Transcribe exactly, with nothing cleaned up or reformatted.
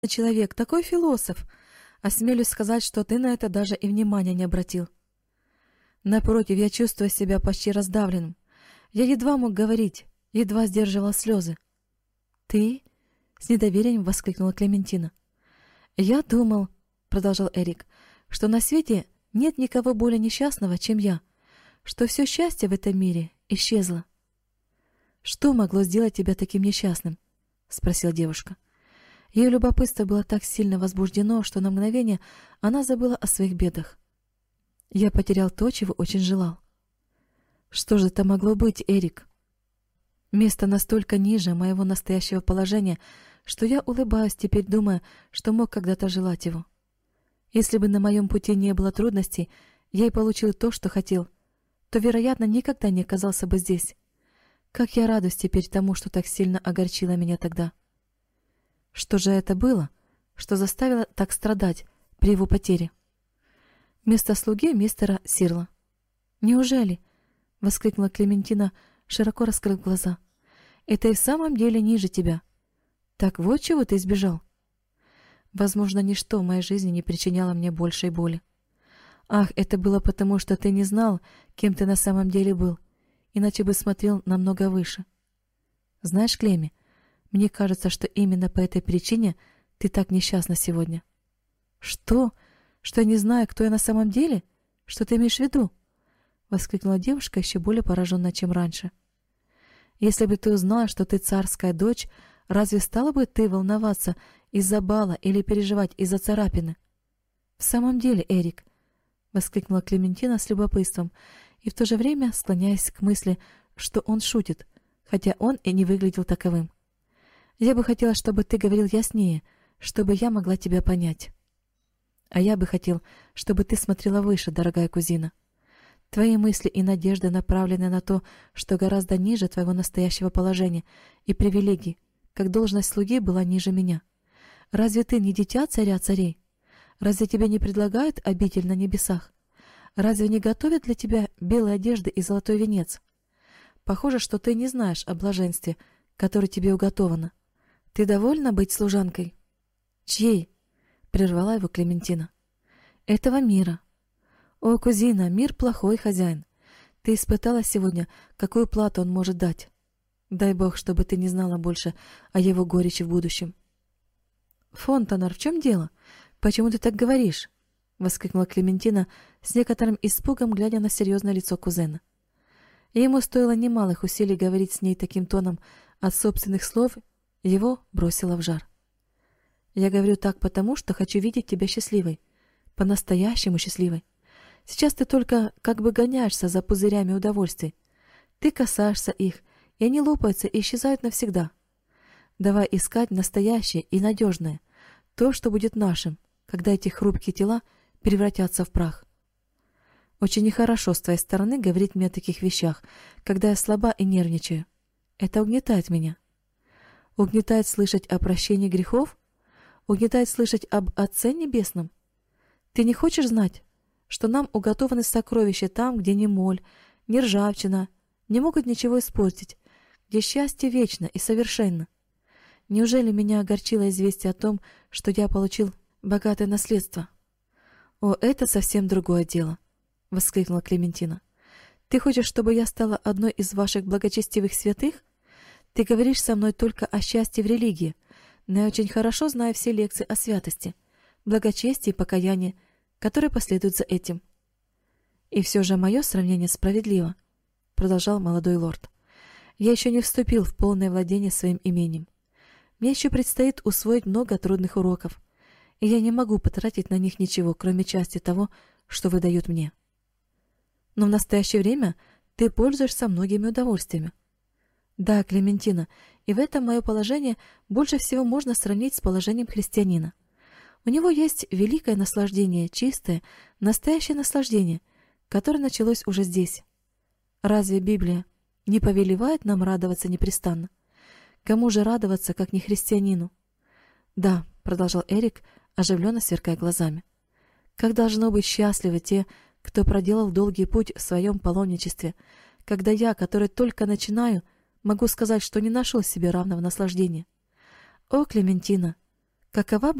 человек, такой философ. Осмелюсь сказать, что ты на это даже и внимания не обратил. Напротив, я чувствую себя почти раздавленным. Я едва мог говорить, едва сдерживал слезы. «Ты?» — с недоверием воскликнула Клементина. «Я думал, — продолжал Эрик, — что на свете нет никого более несчастного, чем я, что все счастье в этом мире исчезло». «Что могло сделать тебя таким несчастным?» — спросила девушка. Ее любопытство было так сильно возбуждено, что на мгновение она забыла о своих бедах. «Я потерял то, чего очень желал». «Что же это могло быть, Эрик?» «Место настолько ниже моего настоящего положения, что я улыбаюсь теперь, думая, что мог когда-то желать его. Если бы на моем пути не было трудностей, я и получил то, что хотел, то, вероятно, никогда не оказался бы здесь. Как я радуюсь теперь тому, что так сильно огорчило меня тогда». «Что же это было, что заставило так страдать при его потере?» «Место слуги мистера Сирла». «Неужели?» — воскликнула Клементина, широко раскрыв глаза. «Это и в самом деле ниже тебя. Так вот чего ты избежал?» «Возможно, ничто в моей жизни не причиняло мне большей боли. Ах, это было потому, что ты не знал, кем ты на самом деле был, иначе бы смотрел намного выше. Знаешь, Клеми, мне кажется, что именно по этой причине ты так несчастна сегодня». «Что? Что я не знаю, кто я на самом деле? Что ты имеешь в виду?» — воскликнула девушка, еще более пораженная, чем раньше. «Если бы ты узнала, что ты царская дочь, разве стала бы ты волноваться из-за бала или переживать из-за царапины?» «В самом деле, Эрик», — воскликнула Клементина с любопытством и в то же время склоняясь к мысли, что он шутит, хотя он и не выглядел таковым. «Я бы хотела, чтобы ты говорил яснее, чтобы я могла тебя понять». «А я бы хотел, чтобы ты смотрела выше, дорогая кузина. Твои мысли и надежды направлены на то, что гораздо ниже твоего настоящего положения и привилегий, как должность слуги была ниже меня. Разве ты не дитя царя царей? Разве тебе не предлагают обитель на небесах? Разве не готовят для тебя белые одежды и золотой венец? Похоже, что ты не знаешь о блаженстве, которое тебе уготовано. Ты довольна быть служанкой?» «Чьей?» — прервала его Клементина. «Этого мира». «О, кузина, мир плохой хозяин. Ты испытала сегодня, какую плату он может дать. Дай Бог, чтобы ты не знала больше о его горечи в будущем». «Фонтанар, в чем дело? Почему ты так говоришь?» — воскликнула Клементина с некоторым испугом, глядя на серьезное лицо кузена. Ему стоило немалых усилий говорить с ней таким тоном, от собственных слов его бросило в жар. «Я говорю так потому, что хочу видеть тебя счастливой, по-настоящему счастливой. Сейчас ты только как бы гоняешься за пузырями удовольствий. Ты касаешься их, и они лопаются и исчезают навсегда. Давай искать настоящее и надежное, то, что будет нашим, когда эти хрупкие тела превратятся в прах». «Очень нехорошо с твоей стороны говорить мне о таких вещах, когда я слаба и нервничаю. Это угнетает меня». «Угнетает слышать о прощении грехов? Угнетает слышать об Отце Небесном? Ты не хочешь знать, что нам уготованы сокровища там, где ни моль, ни ржавчина не могут ничего испортить, где счастье вечно и совершенно? Неужели меня огорчило известие о том, что я получил богатое наследство?» «О, это совсем другое дело», — воскликнула Клементина. «Ты хочешь, чтобы я стала одной из ваших благочестивых святых? Ты говоришь со мной только о счастье в религии, но я очень хорошо знаю все лекции о святости, благочестии и покаянии, которые последуют за этим». «И все же мое сравнение справедливо», — продолжал молодой лорд. «Я еще не вступил в полное владение своим имением. Мне еще предстоит усвоить много трудных уроков, и я не могу потратить на них ничего, кроме части того, что выдают мне. Но в настоящее время ты пользуешься многими удовольствиями». «Да, Клементина, и в этом мое положение больше всего можно сравнить с положением христианина. У него есть великое наслаждение, чистое, настоящее наслаждение, которое началось уже здесь. Разве Библия не повелевает нам радоваться непрестанно? Кому же радоваться, как не христианину?» «Да», — продолжал Эрик, оживленно сверкая глазами. «Как должно быть счастливы те, кто проделал долгий путь в своем паломничестве, когда я, который только начинаю, могу сказать, что не нашел себе равного наслаждения. О, Клементина, Какова